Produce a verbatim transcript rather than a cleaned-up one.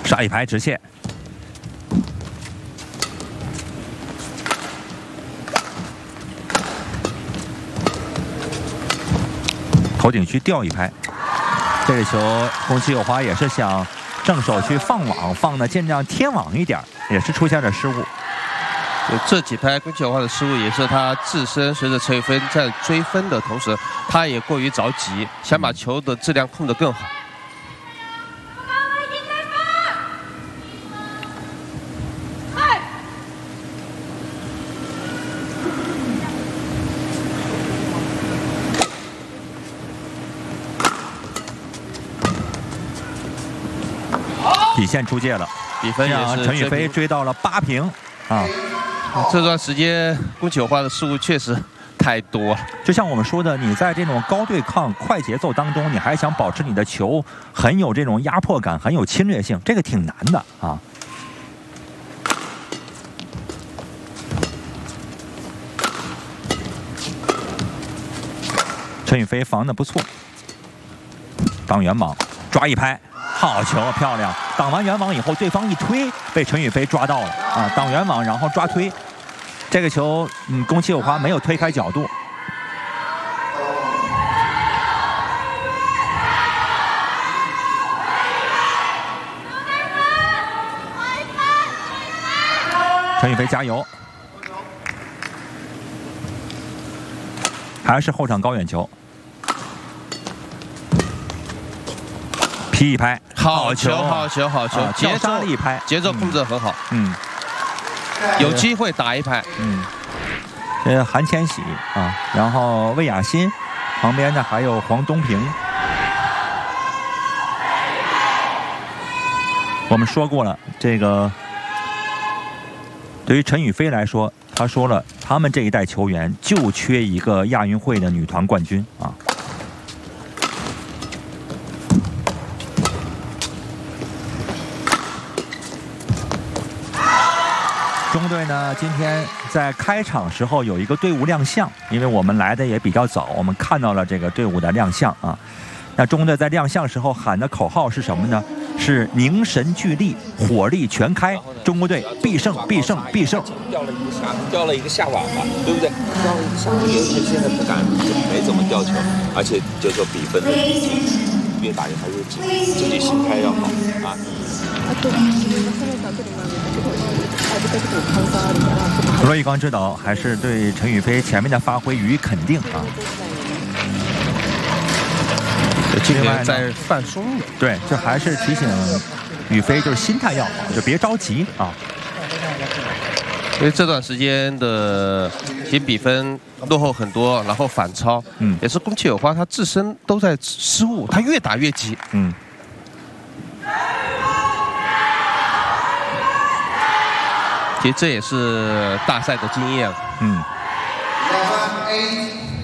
杀一排直线。 头顶区掉一拍，这个球宫崎有花也是想正手去放网，放的尽量天网一点，也是出现了失误。 这几拍宫崎有花的失误也是他自身随着陈雨菲在追分的同时，他也过于着急，想把球的质量控得更好。 底线出界了， 比分也是陈雨菲追到了八平啊！ 这段时间宫崎有花的失误确实太多了。 就像我们说的，你在这种高对抗、快节奏当中，你还想保持你的球很有这种压迫感、很有侵略性，这个挺难的啊。陈雨菲防得不错，挡圆网，抓一拍。 好球，漂亮！挡完圆网以后，对方一推，被陈雨菲抓到了啊！挡圆网，然后抓推，这个球，嗯，宫崎有花没有推开角度。陈雨菲加油！还是后场高远球。 劈一拍， 好球，好球，好球！ 啊、节奏一拍， 节奏控制得很好。 嗯， 有机会打一拍。 嗯，这韩千玺啊，然后魏雅欣，旁边呢还有黄东平。我们说过了，这个对于陈雨菲来说，他说了，他们这一代球员就缺一个亚运会的女团冠军啊。 中队呢，今天在开场时候有一个队伍亮相，因为我们来的也比较早，我们看到了这个队伍的亮相啊。那中队在亮相时候喊的口号是什么呢？是凝神聚力，火力全开，中国队必胜，必胜，必胜。 掉了一个下，掉了一个下网吧，对不对？掉了一个下网，因为他现在不敢，没怎么掉球，而且就说比分的越打越还越紧，自己心态要好啊。 罗玉刚指导还是对陈雨菲前面的发挥予以肯定啊。 今天在放松， 对，这还是提醒雨菲，就是心态要好，就别着急啊。 因为这段时间的其实比分落后很多，然后反超，嗯，也是宫崎有花他自身都在失误，他越打越急， 嗯。 其实这也是大赛的经验。 嗯。